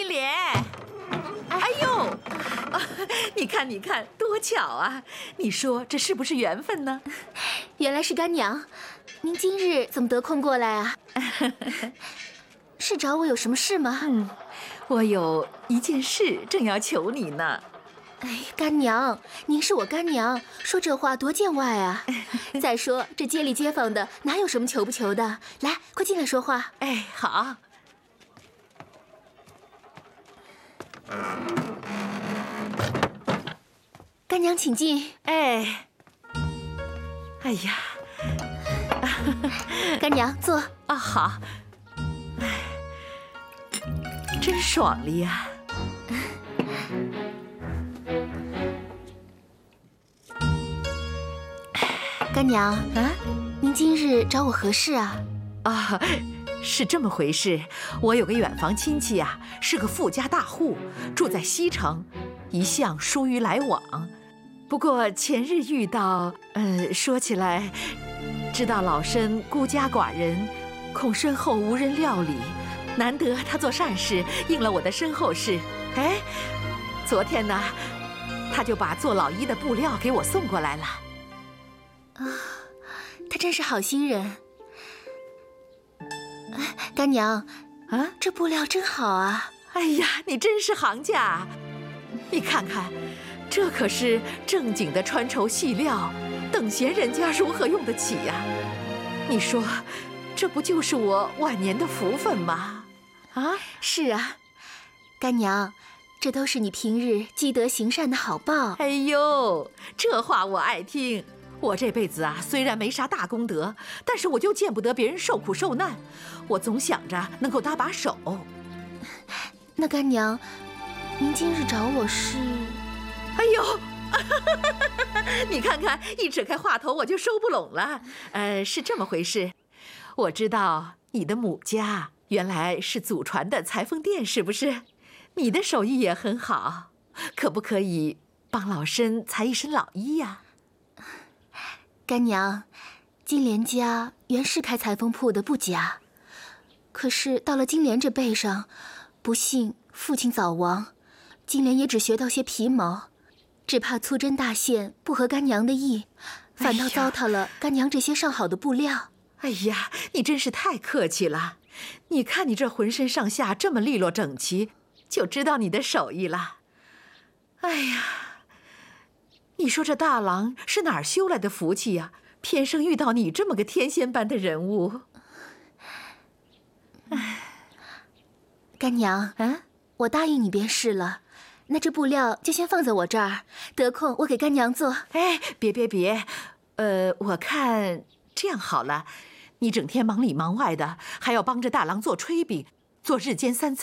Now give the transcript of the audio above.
金莲，哎呦，你看，你看，多巧啊！你说这是不是缘分呢？ 原来是干娘，您今日怎么得空过来啊？是找我有什么事吗？ 我有一件事正要求你呢。 哎，干娘，您是我干娘，说这话多见外啊！再说这街里街坊的哪有什么求不求的？来，快进来说话。 哎，好。 干娘请进。 哎呀， 干娘坐。 啊，好。哎，真爽利呀！ 干娘，您今日找我何事啊？ 啊，是这么回事。我有个远房亲戚呀，是个富家大户，住在西城，一向疏于来往。不过前日遇到，说起来，知道老身孤家寡人，恐身后无人料理，难得他做善事，应了我的身后事。哎，昨天呢，他就把做老衣的布料给我送过来了。 他真是好心人。干娘，这布料真好啊！ 哎呀，你真是行家！你看看，这可是正经的穿绸细料，等闲人家如何用得起呀？你说，这不就是我晚年的福分吗？啊， 是啊，干娘，这都是你平日积德行善的好报。 哎呦，这话我爱听。我这辈子啊，虽然没啥大功德，但是我就见不得别人受苦受难，我总想着能够搭把手。 那干娘，您今日找我是？ 哎呦，你看看，一扯开话头我就收不拢了。是这么回事，我知道你的母家原来是祖传的裁缝店，是不是？你的手艺也很好，可不可以帮老身裁一身老衣呀？ 干娘，金莲家原是开裁缝铺的不假，可是到了金莲这辈上，不幸父亲早亡，金莲也只学到些皮毛，只怕粗针大线不合干娘的意，反倒糟蹋了干娘这些上好的布料。 哎呀，你真是太客气了！你看你这浑身上下这么利落整齐，就知道你的手艺了。哎呀，你说这大郎是哪儿修来的福气呀？偏生遇到你这么个天仙般的人物。 干娘，我答应你便是了。那这布料就先放在我这儿，得空我给干娘做。 哎，别，我看这样好了，你整天忙里忙外的，还要帮着大郎做炊饼，做日间三餐。